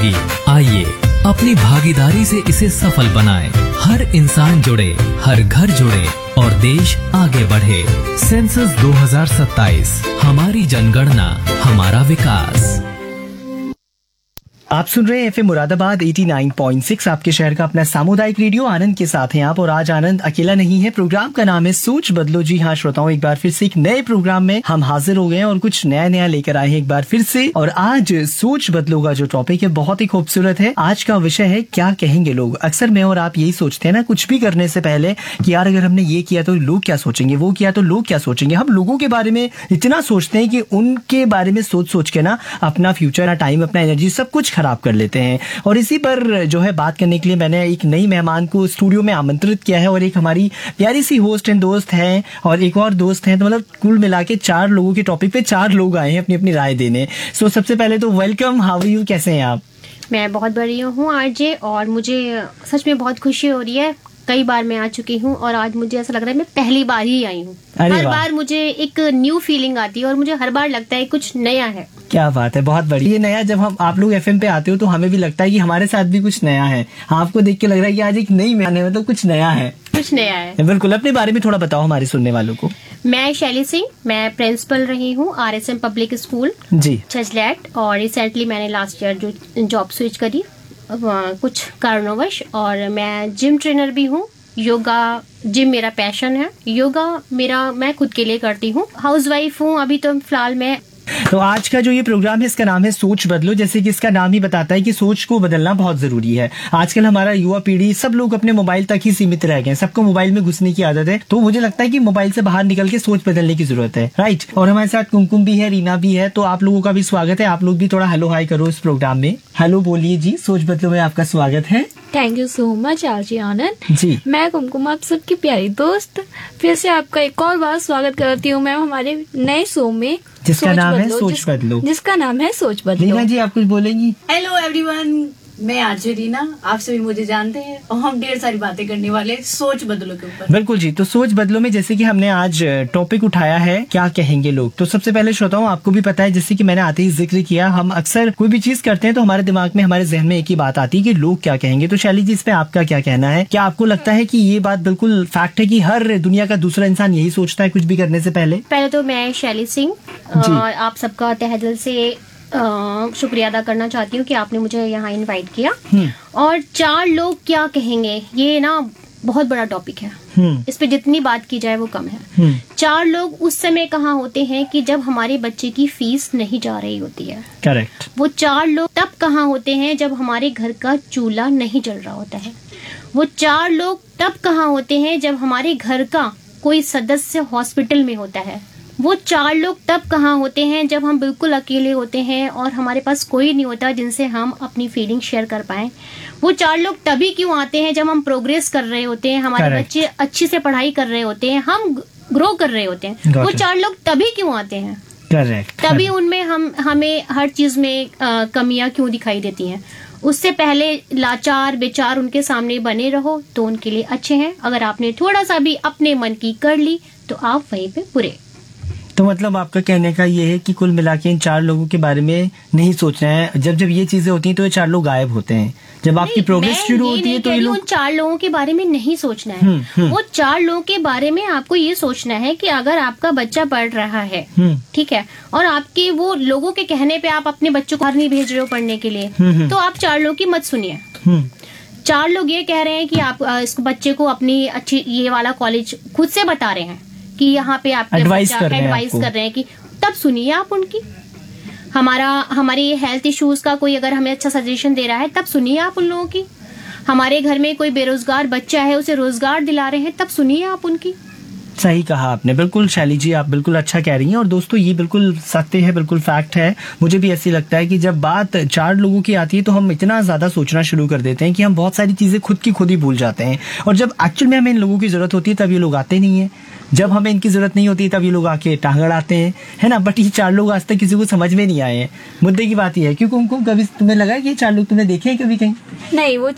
होगी। आइए अपनी भागीदारी से इसे सफल बनाएं। हर इंसान जुड़े, हर घर जुड़े और देश आगे बढ़े। सेंसस 2027, हमारी जनगणना, हमारा विकास। आप सुन रहे हैं एफएम मुरादाबाद 89.6, आपके शहर का अपना सामुदायिक रेडियो। आनंद के साथ हैं आप, और आज आनंद अकेला नहीं है। प्रोग्राम का नाम है सोच बदलो। जी हाँ श्रोताओं, एक बार फिर से एक नए प्रोग्राम में हम हाजिर हो गए हैं और कुछ नया नया लेकर आए हैं एक बार फिर से। और आज सोच बदलो का जो टॉपिक है बहुत ही खूबसूरत है। आज का विषय है क्या कहेंगे लोग। अक्सर मैं और आप यही सोचते हैं ना, कुछ भी करने से पहले कि यार अगर हमने ये किया तो लोग क्या सोचेंगे, वो किया तो लोग क्या सोचेंगे। हम लोगों के बारे में इतना सोचते हैं कि उनके बारे में सोच सोच के ना अपना फ्यूचर, टाइम, अपना एनर्जी सब कुछ खराब कर लेते हैं। और इसी पर जो है बात करने के लिए मैंने एक नई मेहमान को स्टूडियो में आमंत्रित किया है, और एक हमारी प्यारी सी होस्ट एंड दोस्त हैं और एक और दोस्त हैं। तो मतलब कुल मिला के 4 लोगों के टॉपिक पे 4 लोग आए हैं अपनी अपनी राय देने। सो सबसे पहले तो वेलकम, हाउ आर यू, कैसे हैं आप? मैं बहुत बढ़िया हूँ आरजे, और मुझे सच में बहुत खुशी हो रही है। कई बार मैं आ चुकी हूँ और आज मुझे ऐसा लग रहा है मैं पहली बार ही आई हूँ। हर बार मुझे एक न्यू फीलिंग आती है और मुझे हर बार लगता है कुछ नया है। क्या बात है, बहुत बढ़िया। ये नया, जब हम आप लोग एफएम पे आते हो तो हमें भी लगता है कि हमारे साथ भी कुछ नया है। आपको देख के लग रहा है कि आज एक नई मेहमान है, मतलब कुछ नया है। कुछ नया है, बिल्कुल। अपने बारे में थोड़ा बताओ हमारे सुनने वालों को। मैं शैली सिंह, मैं प्रिंसिपल रही हूँ RSM पब्लिक स्कूल जी छजलैट, और रिसेंटली मैंने लास्ट ईयर जो जॉब स्विच करी कुछ कारणवश। और मैं जिम ट्रेनर भी हूँ। योगा जिम मेरा पैशन है। योगा मैं खुद के लिए करती हूँ। हाउसवाइफ हूँ अभी तो फिलहाल मैं। तो आज का जो ये प्रोग्राम है इसका नाम है सोच बदलो। जैसे कि इसका नाम ही बताता है कि सोच को बदलना बहुत जरूरी है। आजकल हमारा युवा पीढ़ी, सब लोग अपने मोबाइल तक ही सीमित रह गए। सबको मोबाइल में घुसने की आदत है। तो मुझे लगता है कि मोबाइल से बाहर निकल के सोच बदलने की जरूरत है, राइट। और हमारे साथ कुमकुम भी है, रीना भी है। तो आप लोगों का भी स्वागत है। आप लोग भी थोड़ा हेलो हाई करो इस प्रोग्राम में। हेलो बोलिए जी, सोच बदलो में आपका स्वागत है। Thank you so much RG Anand ji. मैं कुमकुम, आप सबकी प्यारी दोस्त, फिर से आपका एक और बार स्वागत करती हूँ मैम हमारे नए शो में जिसका नाम है सोच बदलो। जिसका नाम है सोच बदलो। रीना जी, आप कुछ बोलेंगी? हेलो एवरीवन, मैं आरजे रीना, आप सभी मुझे जानते हैं और हम ढेर सारी बातें करने वाले सोच बदलो के ऊपर। बिल्कुल जी। तो सोच बदलो में जैसे कि हमने आज टॉपिक उठाया है क्या कहेंगे लोग। तो सबसे पहले श्रोताओं, आपको भी पता है, जैसे कि मैंने आते ही जिक्र किया, हम अक्सर कोई भी चीज करते हैं तो हमारे दिमाग में, हमारे जहन में एक ही बात आती है कि लोग क्या कहेंगे। तो शैली जी, इस पे आपका क्या कहना है? क्या आपको लगता है कि ये बात बिल्कुल फैक्ट है कि हर दुनिया का दूसरा इंसान यही सोचता है कुछ भी करने से पहले? पहले तो मैं शैली सिंह और आप सबका तहे दिल से शुक्रिया अदा करना चाहती हूँ कि आपने मुझे यहाँ इनवाइट किया। और 4 लोग क्या कहेंगे, ये ना बहुत बड़ा टॉपिक है। इस पे जितनी बात की जाए वो कम है। 4 लोग उस समय कहाँ होते हैं कि जब हमारे बच्चे की फीस नहीं जा रही होती है। करेक्ट। वो 4 लोग तब कहाँ होते हैं जब हमारे घर का चूल्हा नहीं जल रहा होता है। वो 4 लोग तब कहाँ होते हैं जब हमारे घर का कोई सदस्य हॉस्पिटल में होता है। वो 4 लोग तब कहाँ होते हैं जब हम बिल्कुल अकेले होते हैं और हमारे पास कोई नहीं होता जिनसे हम अपनी फीलिंग शेयर कर पाएं। वो 4 लोग तभी क्यों आते हैं जब हम प्रोग्रेस कर रहे होते हैं, हमारे बच्चे अच्छी से पढ़ाई कर रहे होते हैं, हम ग्रो कर रहे होते हैं। वो 4 लोग तभी क्यों आते हैं? करेक्ट। तभी उनमें हमें हर चीज में कमियां क्यों दिखाई देती हैं। उससे पहले लाचार विचार उनके सामने बने रहो तो उनके लिए अच्छे हैं। अगर आपने थोड़ा सा भी अपने मन की कर ली तो आप वहीं पे बुरे। तो मतलब आपका कहने का ये है कि कुल मिला के इन 4 लोगों के बारे में नहीं सोचना है। जब जब ये चीजें होती हैं तो ये 4 लोग गायब होते हैं। जब आपकी प्रोग्रेस शुरू होती है तो ये लोग, उन 4 लोगों के बारे में नहीं सोचना है। वो 4 लोगों के बारे में आपको ये सोचना है कि अगर आपका बच्चा पढ़ रहा है, ठीक है, और आपके वो लोगों के कहने पे आप अपने बच्चों को बाहर नहीं भेज रहे हो पढ़ने के लिए, तो आप 4 लोगों की मत सुनिए। 4 लोग ये कह रहे हैं कि आप इस बच्चे को अपनी अच्छी ये वाला कॉलेज खुद से बता रहे हैं कि यहाँ पे आप एडवाइस कर रहे हैं कि तब सुनिए आप उनकी। हमारे हेल्थ इश्यूज का कोई अगर हमें अच्छा सजेशन दे रहा है तब सुनिए आप उन लोगों की। हमारे घर में कोई बेरोजगार बच्चा है, उसे रोजगार दिला रहे हैं, तब सुनिए आप उनकी। सही कहा आपने, बिल्कुल शैली जी, आप बिल्कुल अच्छा कह रही हैं। और दोस्तों, ये बिल्कुल सत्य है, बिल्कुल फैक्ट है। मुझे भी ऐसी लगता है कि जब बात 4 लोगों की आती है तो हम इतना ज्यादा सोचना शुरू कर देते हैं कि हम बहुत सारी चीजें खुद की खुद ही भूल जाते हैं। और जब एक्चुअल में हमें इन लोगों की जरूरत होती है तब ये लोग आते नहीं है। जब हमें इनकी जरूरत नहीं होती तब ये लोग आके टांग अड़ाते हैं, है ना। बट ये 4 लोग आज तक किसी को समझ में नहीं आए हैं। मुद्दे की बात ये है, क्यों कुमकुम, कभी तुम्हें लगा कि ये 4 लोग तुमने देखे हैं कभी कहीं? नहीं, वो